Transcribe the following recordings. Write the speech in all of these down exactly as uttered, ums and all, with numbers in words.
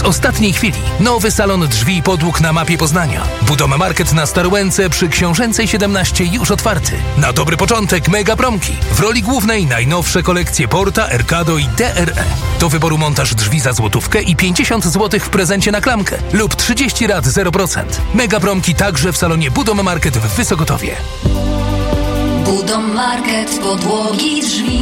ostatniej chwili. Nowy salon drzwi i podłóg na mapie Poznania. Budoma Market na Starłęce przy Książęcej siedemnaście już otwarty. Na dobry początek mega promki. W roli głównej najnowsze kolekcje Porta, Ercado i D R E. Do wyboru montaż drzwi za złotówkę i pięćdziesiąt złotych w prezencie na klamkę. Lub trzydzieści rat zero procent. Mega promki także w salonie Budoma Market w Wysokotowie. Budom Market, podłogi, drzwi.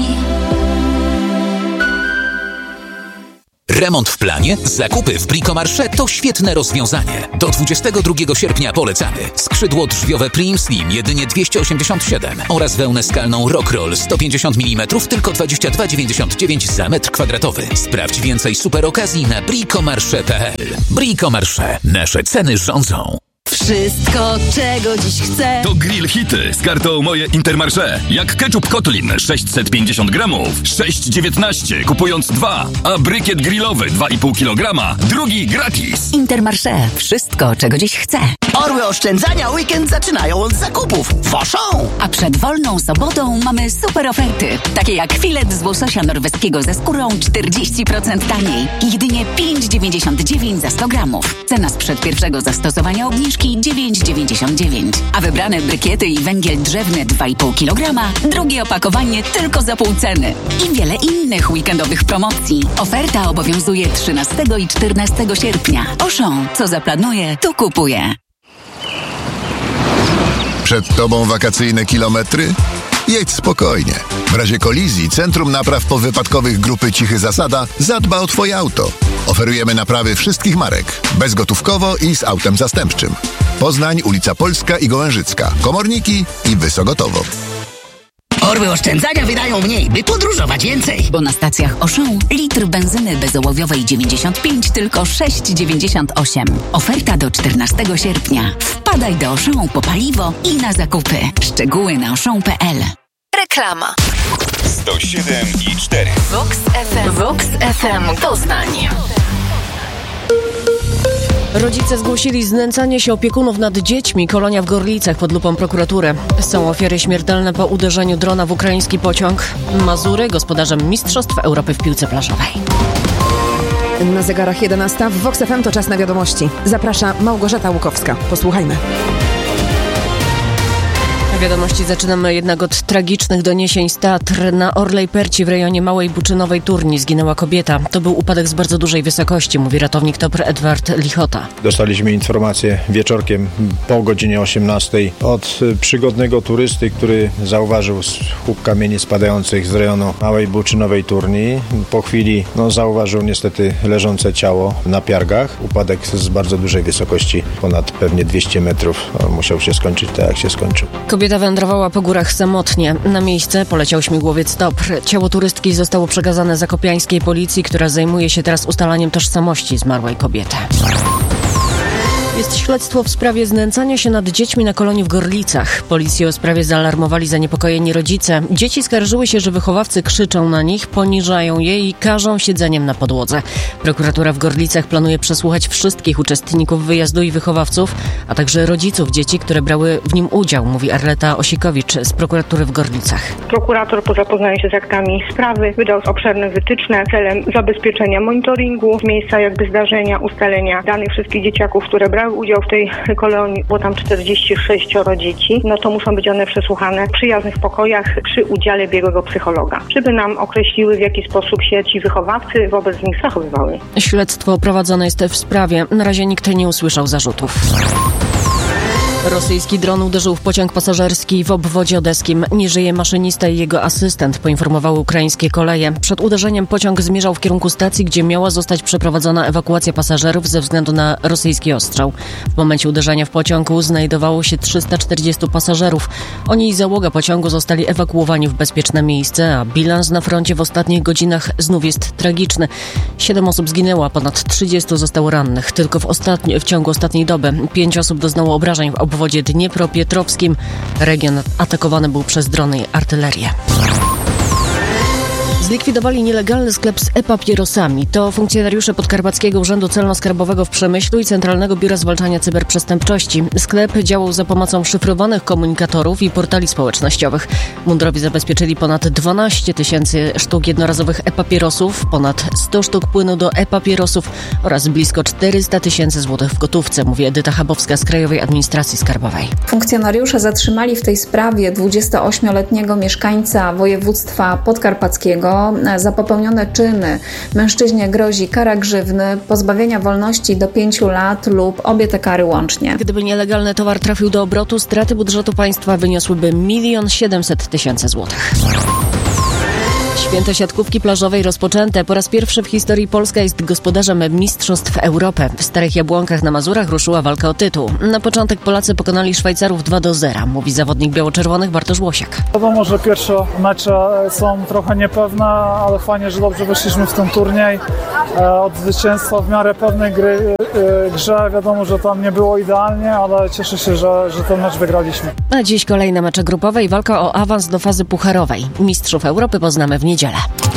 Remont w planie? Zakupy w Bricomarché to świetne rozwiązanie. Do dwudziestego drugiego sierpnia polecamy. Skrzydło drzwiowe Prim Slim jedynie dwieście osiemdziesiąt siedem oraz wełnę skalną Rockroll sto pięćdziesiąt milimetrów tylko dwadzieścia dwa dziewięćdziesiąt dziewięć za metr kwadratowy. Sprawdź więcej super okazji na bricomarche kropka p l. Bricomarché. Nasze ceny rządzą. Wszystko, czego dziś chcę. To grill hity z kartą Moje Intermarché. Jak ketchup Kotlin sześćset pięćdziesiąt gramów, sześć dziewiętnaście, kupując dwa. A brykiet grillowy dwa i pół kilograma, drugi gratis. Intermarché. Wszystko, czego dziś chcę. Orły oszczędzania weekend zaczynają od zakupów. Woszą! A przed wolną sobotą mamy super oferty. Takie jak filet z łososia norweskiego ze skórą czterdzieści procent taniej. Jedynie pięć dziewięćdziesiąt dziewięć za sto gramów. Cena sprzed pierwszego zastosowania obniżki dziewięć dziewięćdziesiąt dziewięć. A wybrane brykiety i węgiel drzewny dwa i pół kilograma. Drugie opakowanie tylko za pół ceny. I wiele innych weekendowych promocji. Oferta obowiązuje trzynastego i czternastego sierpnia. Auchan, co zaplanuje, to kupuje. Przed tobą wakacyjne kilometry? Jedź spokojnie. W razie kolizji Centrum Napraw Powypadkowych Grupy Cichy Zasada zadba o twoje auto. Oferujemy naprawy wszystkich marek, bezgotówkowo i z autem zastępczym. Poznań, ulica Polska i Gołężycka, Komorniki i Wysokotowo. Orły oszczędzania wydają mniej, by podróżować więcej. Bo na stacjach Auchan litr benzyny bezołowiowej dziewięćdziesiąt pięć tylko sześć dziewięćdziesiąt osiem. Oferta do czternastego sierpnia. Wpadaj do Auchan po paliwo i na zakupy. Szczegóły na auchan kropka p l. Reklama. sto siedem i cztery. Vox F M. Vox F M Poznań. Rodzice zgłosili znęcanie się opiekunów nad dziećmi. Kolonia w Gorlicach pod lupą prokuratury. Są ofiary śmiertelne po uderzeniu drona w ukraiński pociąg. Mazury gospodarzem Mistrzostw Europy w piłce plażowej. Na zegarach jedenasta w Vox F M to czas na wiadomości. Zaprasza Małgorzata Łukowska. Posłuchajmy. Wiadomości zaczynamy jednak od tragicznych doniesień z Tatr. Na Orlej Perci w rejonie Małej Buczynowej Turni zginęła kobieta. To był upadek z bardzo dużej wysokości, mówi ratownik T O P R Edward Lichota. Dostaliśmy informację wieczorkiem po godzinie osiemnastej od przygodnego turysty, który zauważył huk kamieni spadających z rejonu Małej Buczynowej Turni. Po chwili no, zauważył niestety leżące ciało na piargach. Upadek z bardzo dużej wysokości, ponad pewnie dwieście metrów. Musiał się skończyć tak, jak się skończył. Kobieta wędrowała po górach samotnie. Na miejsce poleciał śmigłowiec T O P R. Ciało turystki zostało przekazane zakopiańskiej policji, która zajmuje się teraz ustalaniem tożsamości zmarłej kobiety. Jest śledztwo w sprawie znęcania się nad dziećmi na kolonii w Gorlicach. Policję o sprawie zaalarmowali zaniepokojeni rodzice. Dzieci skarżyły się, że wychowawcy krzyczą na nich, poniżają je i karzą siedzeniem na podłodze. Prokuratura w Gorlicach planuje przesłuchać wszystkich uczestników wyjazdu i wychowawców, a także rodziców dzieci, które brały w nim udział, mówi Arleta Osikowicz z prokuratury w Gorlicach. Prokurator po zapoznaniu się z aktami sprawy wydał obszerne wytyczne celem zabezpieczenia monitoringu miejsca jakby zdarzenia, ustalenia danych wszystkich dzieciaków, które brały udział w tej kolonii, było tam czterdzieści sześć dzieci, no to muszą być one przesłuchane w przyjaznych pokojach przy udziale biegłego psychologa, żeby nam określiły, w jaki sposób się ci wychowawcy wobec nich zachowywały. Śledztwo prowadzone jest w sprawie. Na razie nikt nie usłyszał zarzutów. Rosyjski dron uderzył w pociąg pasażerski w obwodzie odeskim. Nie żyje maszynista i jego asystent, poinformowały ukraińskie koleje. Przed uderzeniem pociąg zmierzał w kierunku stacji, gdzie miała zostać przeprowadzona ewakuacja pasażerów ze względu na rosyjski ostrzał. W momencie uderzenia w pociągu znajdowało się trzysta czterdziestu pasażerów. Oni i załoga pociągu zostali ewakuowani w bezpieczne miejsce, a bilans na froncie w ostatnich godzinach znów jest tragiczny. Siedem osób zginęło, a ponad trzydziestu zostało rannych. Tylko w, ostatni- w ciągu ostatniej doby pięć osób doznało obrażeń w obwodzie dniepropietrowskim. Region atakowany był przez drony i artylerię. Zlikwidowali nielegalny sklep z e-papierosami. To funkcjonariusze Podkarpackiego Urzędu Celno-Skarbowego w Przemyślu i Centralnego Biura Zwalczania Cyberprzestępczości. Sklep działał za pomocą szyfrowanych komunikatorów i portali społecznościowych. Mundurowi zabezpieczyli ponad dwanaście tysięcy sztuk jednorazowych e-papierosów, ponad sto sztuk płynu do e-papierosów oraz blisko czterysta tysięcy złotych w gotówce, mówi Edyta Chabowska z Krajowej Administracji Skarbowej. Funkcjonariusze zatrzymali w tej sprawie dwudziestoośmioletniego mieszkańca województwa podkarpackiego. Za popełnione czyny mężczyźnie grozi kara grzywny, pozbawienia wolności do pięciu lat lub obie te kary łącznie. Gdyby nielegalny towar trafił do obrotu, straty budżetu państwa wyniosłyby milion siedemset tysięcy złotych. Święto siatkówki plażowej rozpoczęte. Po raz pierwszy w historii Polska jest gospodarzem Mistrzostw Europy. W Starych Jabłonkach na Mazurach ruszyła walka o tytuł. Na początek Polacy pokonali Szwajcarów dwa do zera, mówi zawodnik biało-czerwonych Bartosz Łosiak. Wiadomo, że pierwsze mecze są trochę niepewne, ale fajnie, że dobrze wyszliśmy w ten turniej. Od zwycięstwa w miarę pewnej gry, grze wiadomo, że tam nie było idealnie, ale cieszę się, że, że ten mecz wygraliśmy. A dziś kolejne mecze grupowe i walka o awans do fazy pucharowej. Mistrzów Europy poznamy w niedzielę.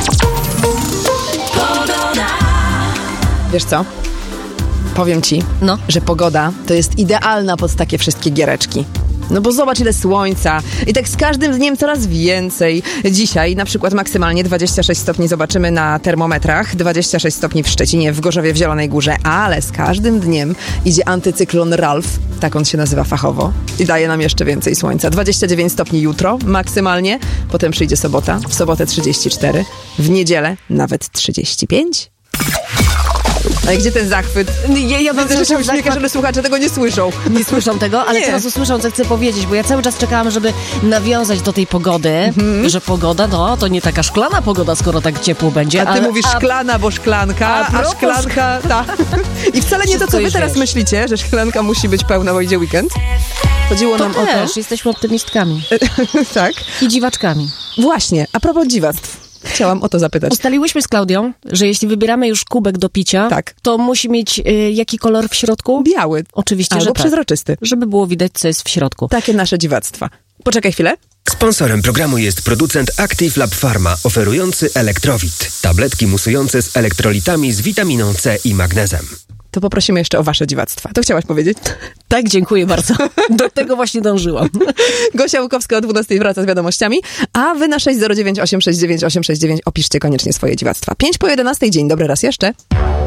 Wiesz co? Powiem ci, no. że pogoda to jest idealna pod takie wszystkie giereczki. No bo zobacz ile słońca i tak z każdym dniem coraz więcej. Dzisiaj na przykład maksymalnie dwadzieścia sześć stopni zobaczymy na termometrach, dwadzieścia sześć stopni w Szczecinie, w Gorzowie, w Zielonej Górze, ale z każdym dniem idzie antycyklon Ralf, tak on się nazywa fachowo i daje nam jeszcze więcej słońca. dwadzieścia dziewięć stopni jutro maksymalnie, potem przyjdzie sobota, w sobotę trzydzieści cztery, w niedzielę nawet trzydzieści pięć. Ale gdzie ten zachwyt? Ja, ja Widzę, że się uśmiecha, żeby słuchacze tego nie słyszą. Nie słyszą tego, ale nie. teraz usłyszą, co chcę powiedzieć, bo ja cały czas czekałam, żeby nawiązać do tej pogody, mm-hmm. że pogoda, no, to nie taka szklana pogoda, skoro tak ciepło będzie. A ty ale, mówisz a, szklana, bo szklanka, a, a szklanka, ta. I wcale nie to, co wy teraz wiesz. myślicie, że szklanka musi być pełna, bo idzie weekend. Chodziło to nam też, o to. Jesteśmy optymistkami. Tak. I dziwaczkami. Właśnie, a propos dziwactw. Chciałam o to zapytać. Ustaliłyśmy z Klaudią, że jeśli wybieramy już kubek do picia, tak. to musi mieć y, jaki kolor w środku? Biały. Oczywiście, albo że przezroczysty. Tak, żeby było widać, co jest w środku. Takie nasze dziwactwa. Poczekaj chwilę. Sponsorem programu jest producent Active Lab Pharma, oferujący Elektrowit. Tabletki musujące z elektrolitami z witaminą C i magnezem. To poprosimy jeszcze o wasze dziwactwa. To chciałaś powiedzieć? Tak, dziękuję bardzo. Do tego właśnie dążyłam. Gosia Łukowska o dwunastej wraca z wiadomościami, a wy na sześć zero dziewięć osiem sześć dziewięć osiem sześć dziewięć opiszcie koniecznie swoje dziwactwa. pięć po jedenastej, dzień dobry raz jeszcze.